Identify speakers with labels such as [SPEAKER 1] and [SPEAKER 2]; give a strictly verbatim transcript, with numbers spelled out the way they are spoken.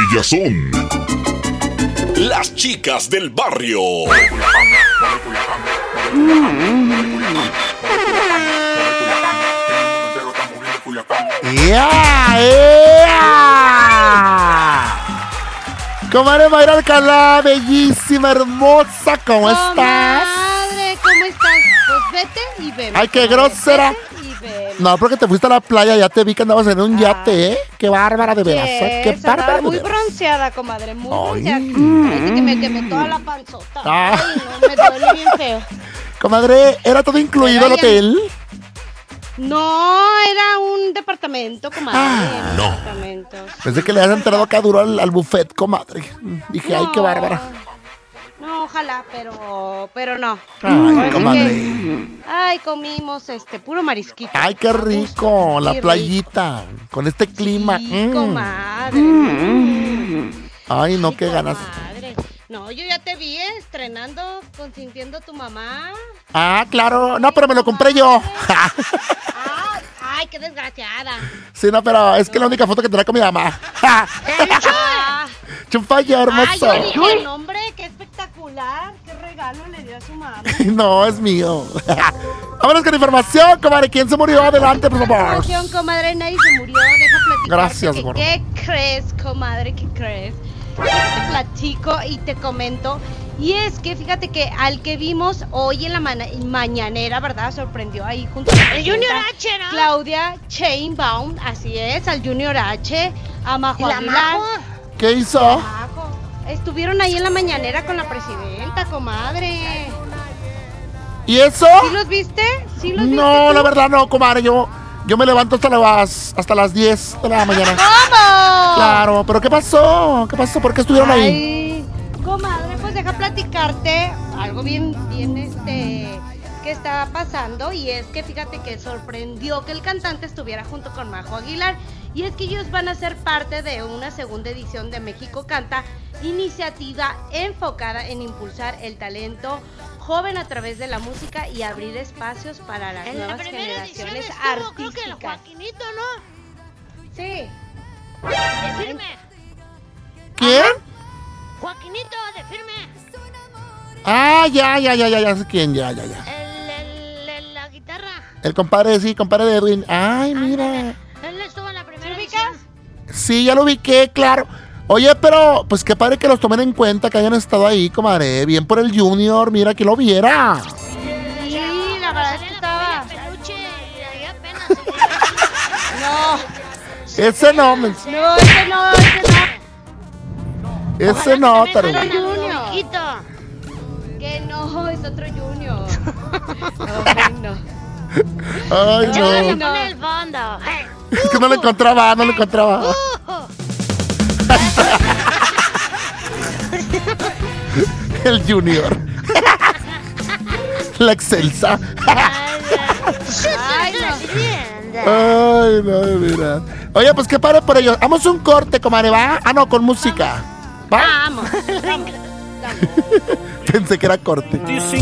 [SPEAKER 1] Ellas son las chicas del barrio.
[SPEAKER 2] ¡Yeah! ¡Yeah! Comadre Mayra Alcalá, bellísima, hermosa, ¿cómo
[SPEAKER 3] oh,
[SPEAKER 2] estás?
[SPEAKER 3] Madre, ¿cómo estás? Pues vete y veme.
[SPEAKER 2] Ay, qué
[SPEAKER 3] comadre,
[SPEAKER 2] grosera.
[SPEAKER 3] vete y veme.
[SPEAKER 2] No, porque te fuiste a la playa, ya te vi que andabas en un yate, ¿eh? Qué bárbara de veras, ¿eh? Qué
[SPEAKER 3] Yes, andaba
[SPEAKER 2] bárbara de
[SPEAKER 3] muy
[SPEAKER 2] veras.
[SPEAKER 3] bronceada, comadre, muy
[SPEAKER 2] Ay.
[SPEAKER 3] bronceada. Parece que me quemé toda la panzota.
[SPEAKER 2] Ah.
[SPEAKER 3] Ay, no, me duele bien feo.
[SPEAKER 2] Comadre, ¿era todo incluido el
[SPEAKER 3] Vayan.
[SPEAKER 2] hotel?
[SPEAKER 3] No, era un departamento, comadre.
[SPEAKER 2] Ah,
[SPEAKER 1] no.
[SPEAKER 3] Departamentos.
[SPEAKER 2] Pensé que le habías entrado acá duro al, al buffet, comadre. Dije, ay, qué
[SPEAKER 3] No.
[SPEAKER 2] bárbara.
[SPEAKER 3] No, ojalá, pero, pero no.
[SPEAKER 2] Ay,
[SPEAKER 3] Así
[SPEAKER 2] comadre.
[SPEAKER 3] que, ay, comimos este puro marisquito.
[SPEAKER 2] Ay, qué
[SPEAKER 3] A gusto,
[SPEAKER 2] rico, la
[SPEAKER 3] y rico.
[SPEAKER 2] playita, con este clima.
[SPEAKER 3] Sí,
[SPEAKER 2] Mm.
[SPEAKER 3] comadre. Mm.
[SPEAKER 2] Ay, no,
[SPEAKER 3] Ay,
[SPEAKER 2] qué ganas.
[SPEAKER 3] comadre. No, yo ya te vi eh, estrenando, consintiendo a tu mamá.
[SPEAKER 2] Ah, claro. No, pero me lo compré yo.
[SPEAKER 3] Ah, ay, qué desgraciada.
[SPEAKER 2] Sí, no, pero es que la única foto que tenía con mi mamá.
[SPEAKER 3] Ah,
[SPEAKER 2] Chupaya, hermoso.
[SPEAKER 3] ay, oye, el nombre, qué espectacular. Qué regalo le dio a su mamá.
[SPEAKER 2] No, es mío. Vámonos con información, comadre. ¿Quién se murió? Adelante, por favor.
[SPEAKER 3] Atención, comadre, nadie se murió. Deja platicar.
[SPEAKER 2] Gracias, gordo.
[SPEAKER 3] ¿Qué crees, comadre? ¿Qué crees? Te platico y te comento. Y es que fíjate que al que vimos hoy en la ma- mañanera, ¿verdad? Sorprendió ahí junto a la
[SPEAKER 4] El Junior
[SPEAKER 3] presidenta
[SPEAKER 4] H, ¿no?
[SPEAKER 3] Claudia Sheinbaum, así es, al Junior H, a Majo
[SPEAKER 4] ¿Y la
[SPEAKER 3] Aguilar.
[SPEAKER 4] Majo?
[SPEAKER 2] ¿Qué hizo?
[SPEAKER 3] Majo. Estuvieron ahí en la mañanera con la presidenta, comadre.
[SPEAKER 2] ¿Y eso?
[SPEAKER 3] ¿Sí los viste? ¿Sí los viste
[SPEAKER 2] No,
[SPEAKER 3] tú?
[SPEAKER 2] la verdad no, comadre. Yo, yo me levanto hasta las, hasta las diez de la mañana.
[SPEAKER 3] ¿Cómo?
[SPEAKER 2] Claro, pero ¿qué pasó? ¿Qué pasó? ¿Por qué estuvieron ahí?
[SPEAKER 3] Ay, comadre, pues deja platicarte algo bien, bien, este, que estaba pasando. Y es que fíjate que sorprendió que el cantante estuviera junto con Majo Aguilar. Y es que ellos van a ser parte de una segunda edición de México Canta, iniciativa enfocada en impulsar el talento joven a través de la música y abrir espacios para las
[SPEAKER 4] En la
[SPEAKER 3] nuevas
[SPEAKER 4] primera edición
[SPEAKER 3] generaciones
[SPEAKER 4] estuvo, creo que el
[SPEAKER 3] artísticas.
[SPEAKER 4] Joaquinito, ¿no?
[SPEAKER 3] Sí.
[SPEAKER 4] De firme.
[SPEAKER 2] ¿Quién?
[SPEAKER 4] Joaquinito, de firme.
[SPEAKER 2] Ah, ya, ya, ya, ya, ya sé quién, ya, ya, ya.
[SPEAKER 4] El, el, el- la guitarra.
[SPEAKER 2] El compadre, sí, compadre de Edwin. Ay, mira.
[SPEAKER 4] Ándale. Él estuvo en la primera
[SPEAKER 3] ¿Sí ubicas?
[SPEAKER 4] edición.
[SPEAKER 2] Sí, ya lo ubiqué, claro. Oye, pero, pues qué padre que los tomen en cuenta, que hayan estado ahí, comadre. Bien por el Junior, mira, que lo viera.
[SPEAKER 3] Sí, la verdad es que
[SPEAKER 4] Salía
[SPEAKER 3] estaba.
[SPEAKER 4] la familia Peluche y ahí apenas.
[SPEAKER 3] No,
[SPEAKER 2] Ese no, men-
[SPEAKER 3] no, ese no, ese no.
[SPEAKER 2] ese no,
[SPEAKER 4] Ojalá que
[SPEAKER 2] pero...
[SPEAKER 4] también
[SPEAKER 3] Junior.
[SPEAKER 4] fueran a Luquito.
[SPEAKER 3] Que no, es otro Junior. Ay, no.
[SPEAKER 2] Ay,
[SPEAKER 4] Yo se
[SPEAKER 2] no.
[SPEAKER 4] pone el fondo. Hey.
[SPEAKER 2] Es que no lo encontraba, no lo encontraba.
[SPEAKER 4] Uh.
[SPEAKER 2] El Junior. La Excelsa.
[SPEAKER 3] Ay, no.
[SPEAKER 2] Ay, no, mira. Oye, pues qué padre por ellos. Vamos un corte, comadre, ¿va? Ah, no, con música. ¿Va?
[SPEAKER 3] Vamos.
[SPEAKER 2] Pensé que era corte.